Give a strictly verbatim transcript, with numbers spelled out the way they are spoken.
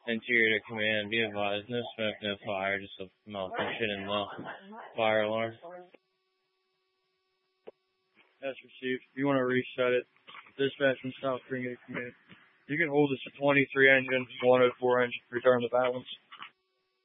Interior to command, be advised, no smoke, no fire, just a malfunction in the fire alarm. That's received. If you want to reset it, dispatch and South Green Command. You can hold this to twenty-three engine, one oh four engine, return the balance.